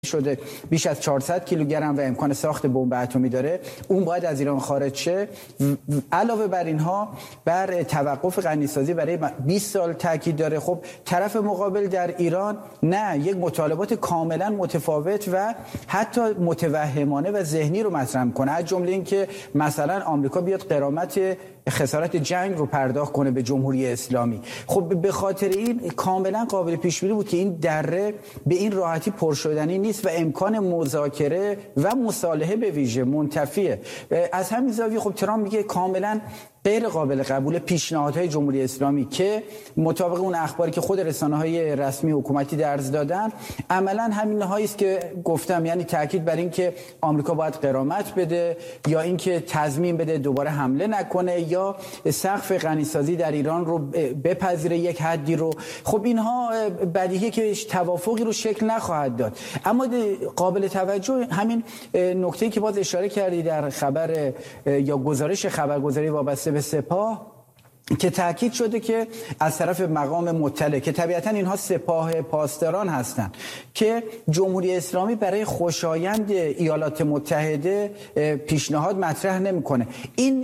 شده بیش از 400 کیلوگرم و امکان ساخت بمب اتمی داره، اون باید از ایران خارج شه. علاوه بر اینها بر توقف غنیسازی برای 20 سال تاکید داره. خب طرف مقابل در ایران نه، یک مطالبات کاملا متفاوت و حتی متوهمانه و ذهنی رو مطرح میکنه، از جمله این که مثلا آمریکا بیاد غرامت خسارت جنگ رو پرداخت کنه به جمهوری اسلامی. خب به خاطر این کاملا قابل پیش بینی بود که این دره به این راحتی پرشدنی نیست و امکان مذاکره و مصالحه به ویژه منتفیه. از همین زاویه خب ترامپ میگه کاملا غیر قابل قبول پیشنهادهای جمهوری اسلامی که مطابق اون اخباری که خود رسانه‌های رسمی حکومتی درز دادن عملاً همین هایی است که گفتم، یعنی تاکید بر این که آمریکا باید غرامت بده یا اینکه تضمین بده دوباره حمله نکنه یا سقف غنیسازی در ایران رو بپذیره یک حدی رو. خب اینها بدیهیه که توافقی رو شکل نخواهد داد. اما قابل توجه همین نکته‌ای که باز اشاره کردی در خبر یا گزارش خبرگزاری وابسته به سپاه که تاکید شده که از طرف مقام مطلع که طبیعتاً اینها سپاه پاسداران هستند که جمهوری اسلامی برای خوشایند ایالات متحده پیشنهاد مطرح نمیکنه. این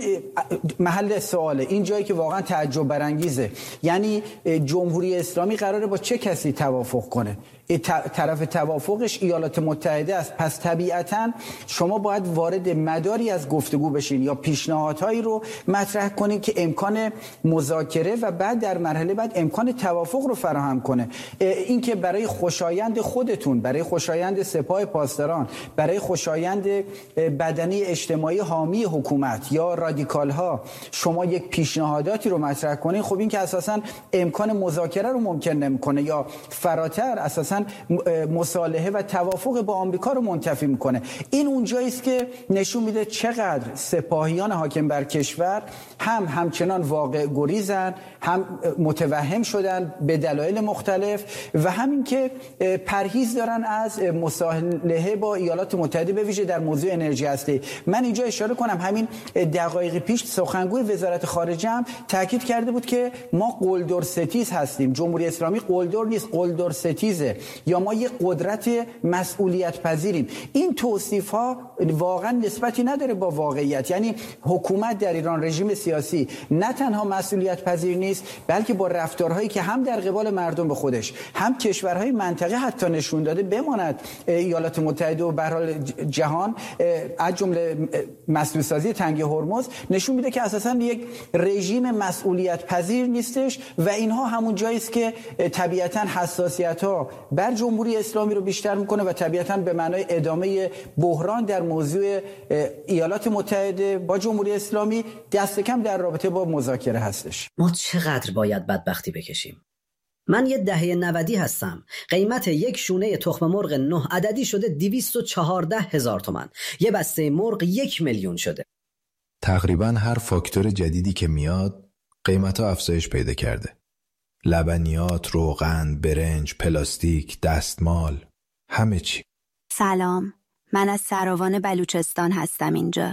محل سواله، این جایی که واقعا تعجب برانگیزه. یعنی جمهوری اسلامی قراره با چه کسی توافق کنه؟ طرف توافقش ایالات متحده است. پس طبیعتاً شما باید وارد مداری از گفتگو بشین یا پیشنهادهایی رو مطرح کنین که امکان مذاکره و بعد در مرحله بعد امکان توافق رو فراهم کنه. این که برای خوشایند خودتون، برای خوشایند سپاه پاسداران، برای خوشایند بدنه اجتماعی حامی حکومت یا رادیکال ها شما یک پیشنهاداتی رو مطرح کنین، خب این که اساساً امکان مذاکره رو ممکن نمیکنه یا فراتر اساساً مصالحه و توافق با آمریکا رو منتفی میکنه. این اونجایی است که نشون میده چقدر سپاهیان حاکم بر کشور همچنان واقع گریزن، هم متوهم شدن به دلایل مختلف و همین که پرهیز دارن از مصالحه با ایالات متحده به ویژه در موضوع انرژی هسته‌ای. من اینجا اشاره کنم همین دقایق پیش سخنگوی وزارت خارجه هم تاکید کرده بود که ما قلدر ستیز هستیم. جمهوری اسلامی قلدر نیست، قلدر ستیزه، یا ما یک قدرت مسئولیت پذیریم. این توصیف ها واقعا نسبتی نداره با واقعیت. یعنی حکومت در ایران، رژیم سیاسی نه تنها مسئولیت پذیر نیست بلکه با رفتارهایی که هم در قبال مردم به خودش هم کشورهای منطقه حتی نشون داده، بماند ایالات متحده و به هر حال جهان، از جمله مسدود سازی تنگه هرمز، نشون میده که اساسا یک رژیم مسئولیت پذیر نیستش و اینها همون جایی است که طبیعتا حساسیت ها بر جمهوری اسلامی رو بیشتر میکنه و طبیعتا به معنای ادامه بحران در موضوع ایالات متحده با جمهوری اسلامی دست کم در رابطه با مذاکره هستش. ما چقدر باید بدبختی بکشیم؟ من یه دهه 90 هستم. قیمت یک شونه تخم مرغ 9 عددی شده 214,000 تومان. یه بسته مرغ 1 میلیون شده. تقریبا هر فاکتور جدیدی که میاد قیمت‌ها افزایش پیدا کرده. لبنیات، روغن، برنج، پلاستیک، دستمال، همه چی. سلام، من از سراوان بلوچستان هستم. اینجا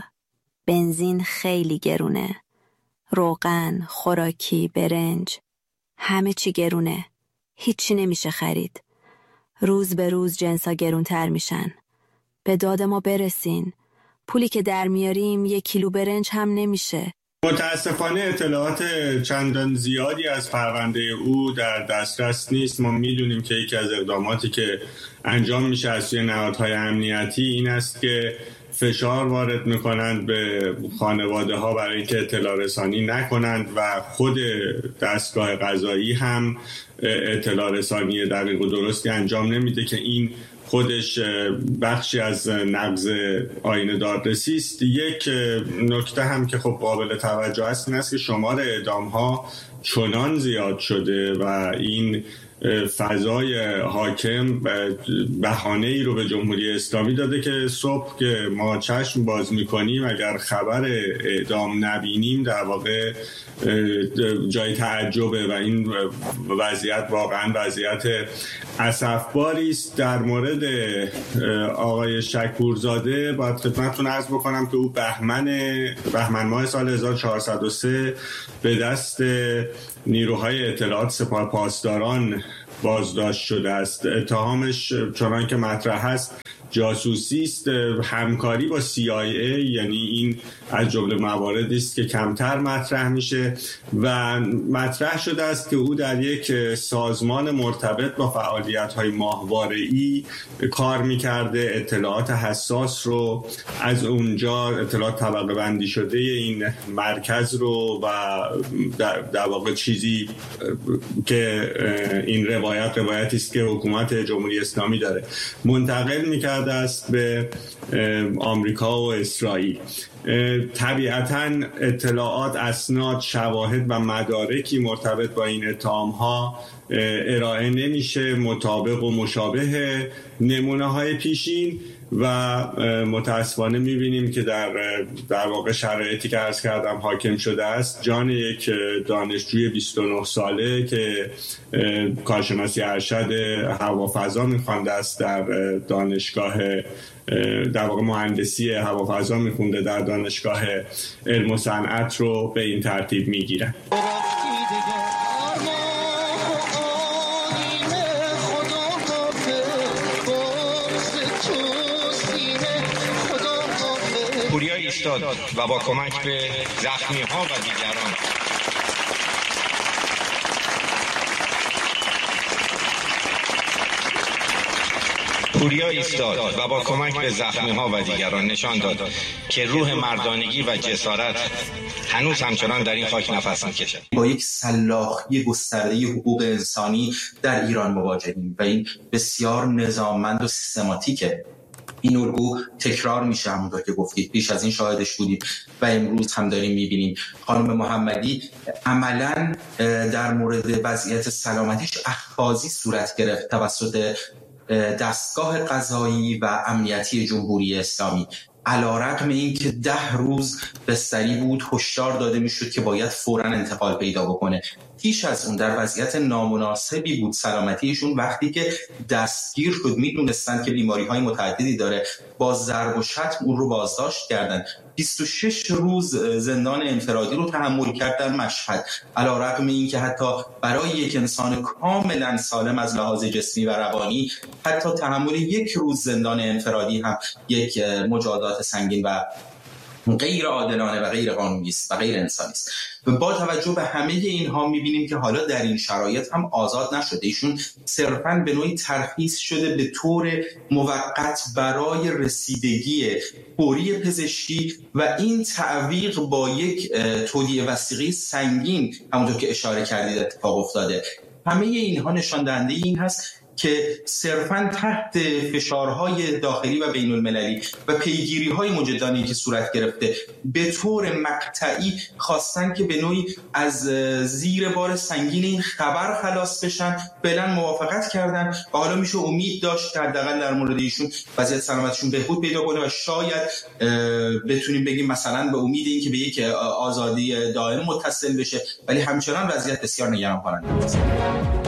بنزین خیلی گرونه، روغن، خوراکی، برنج، همه چی گرونه. هیچی نمیشه خرید. روز به روز جنسا گرونتر میشن. به داد ما برسین. پولی که در میاریم 1 کیلو برنج هم نمیشه. متاسفانه اطلاعات چندان زیادی از پرونده او در دسترس نیست. ما میدونیم که یکی از اقداماتی که انجام میشه از سوی نهادهای امنیتی این است که فشار وارد میکنند به خانواده ها برای اینکه اطلاع رسانی نکنند و خود دستگاه قضایی هم اطلاع رسانی دقیق و درستی انجام نمیده که این خودش بخشی از نقض آیین دادرسی است. یک نکته هم که خب قابل توجه است این است که شمار اعدام ها چنان زیاد شده و این فضای حاکم بهانه‌ای رو به جمهوری اسلامی داده که صبح که ما چشم باز می‌کنیم اگر خبر اعدام نبینیم در واقع جای تعجبه و این وضعیت واقعا وضعیت اسفباری است. در مورد آقای شکورزاده باید خدمتتون عرض بکنم که او بهمن ماه سال 1403 به دست نیروهای اطلاعات سپاه پاسداران بازداشت شده است. اتهامش چنان که مطرح است جاسوسی است، همکاری با CIA، یعنی این از جمله مواردی است که کمتر مطرح میشه و مطرح شده است که او در یک سازمان مرتبط با فعالیت‌های ماهواره‌ای کار می‌کرده، اطلاعات حساس رو از اونجا، اطلاعات طبقه بندی شده این مرکز رو و در واقع چیزی که این روایتی است که حکومت جمهوری اسلامی داره منتقل می‌کرده است به آمریکا و اسرائیل. طبیعتاً اطلاعات، اسناد، شواهد و مدارکی مرتبط با این اتهام‌ها ارائه نمیشه مطابق و مشابه نمونه‌های پیشین و متاسفانه می‌بینیم که در واقع شرایطی که عرض کردم حاکم شده است، جان یک دانشجوی 29 ساله که کارشناسی ارشد هوافضا می‌خوانده است در دانشگاه، در واقع مهندسی هوافضا می‌خونده در دانشگاه علم و صنعت، رو به این ترتیب می‌گیرن. پوریا ایستاد و با کمک به زخمی‌ها و دیگران پوریا ایستاد و با کمک به زخمی‌ها و دیگران نشان داد که روح مردانگی و جسارت هنوز همچنان در این خاک نفس می‌کشد. با یک سلاخی گسترده حقوق انسانی در ایران مواجهیم و این بسیار نظاممند و سیستماتیکه. این الگو تکرار میشه، همونطور که گفتید پیش از این شاهدش بودیم و امروز هم داریم میبینیم. خانم محمدی عملاً در مورد وضعیت سلامتیش اخاذی صورت گرفت توسط دستگاه قضایی و امنیتی جمهوری اسلامی. علی‌رغم اینکه 10 روز بستری بود، هشدار داده میشد که باید فوراً انتقال پیدا بکنه. پیش از اون در وضعیت نامناسبی بود سلامتیشون. وقتی که دستگیر شد، میدونستن که بیماری‌های متعددی داره، با ضرب و شتم اون رو بازداشت کردن. 26 روز زندان انفرادی رو تحمل کرد در مشهد، علی‌رغم اینکه حتی برای یک انسان کاملا سالم از لحاظ جسمی و روانی حتی تحمل 1 روز زندان انفرادی هم یک مجازات سنگین و غیر عادلانه و غیر قانونی است و غیر انسانی است. و با توجه به همه اینها می‌بینیم که حالا در این شرایط هم آزاد نشده. ایشون صرفاً به نوعی ترخیص شده به طور موقت برای رسیدگی فوری پزشکی و این تعویق با یک تودیع وثیقی سنگین همونطور که اشاره کردید اتفاق افتاده. همه اینها نشان دهنده این هست که صرفاً تحت فشارهای داخلی و بین المللی و پیگیری‌های مجدانی که صورت گرفته به طور مقطعی خواستن که به نوعی از زیر بار سنگین این خبر خلاص بشن. فعلا موافقت کردن و حالا میشه امید داشت که حداقل در مورد ایشون وضعیت سلامتیشون بهبود پیدا کنه و شاید بتونیم بگیم مثلا به امید اینکه به یک آزادی دائم متصل بشه، ولی همچنان وضعیت بسیار نگران کننده است.